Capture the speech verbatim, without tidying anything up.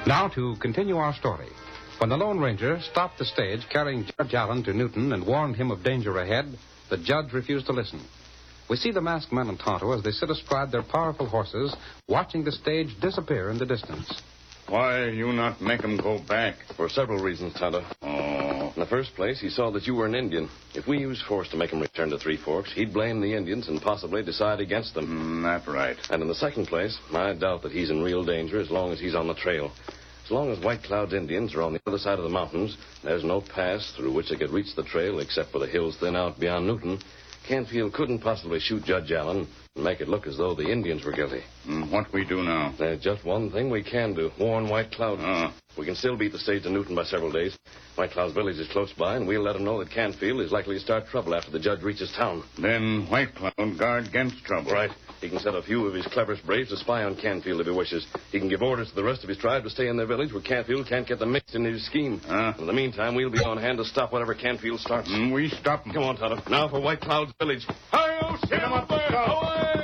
Now to continue our story. When the Lone Ranger stopped the stage carrying Judge Allen to Newton and warned him of danger ahead, the judge refused to listen. We see the masked men and Tonto as they sit astride their powerful horses, watching the stage disappear in the distance. Why you not make 'em go back? For several reasons, Tonto. Oh. In the first place, he saw that you were an Indian. If we used force to make him return to Three Forks, he'd blame the Indians and possibly decide against them. Mm, that's right. And in the second place, I doubt that he's in real danger as long as he's on the trail. As long as White Cloud's Indians are on the other side of the mountains, there's no pass through which they could reach the trail except for the hills thin out beyond Newton. Canfield couldn't possibly shoot Judge Allen and make it look as though the Indians were guilty. Mm, what we do now? There's just one thing we can do. Warn White Cloud. Uh. We can still beat the stage to Newton by several days. White Cloud's village is close by, and we'll let him know that Canfield is likely to start trouble after the judge reaches town. Then White Cloud guard against trouble. Right. He can set a few of his cleverest braves to spy on Canfield if he wishes. He can give orders to the rest of his tribe to stay in their village where Canfield can't get them mixed in his scheme. Uh. In the meantime, we'll be on hand to stop whatever Canfield starts. Mm, we stop 'em. Come on, Tonto. Now for White Cloud's village. Hi-yo, Get him up there! Away!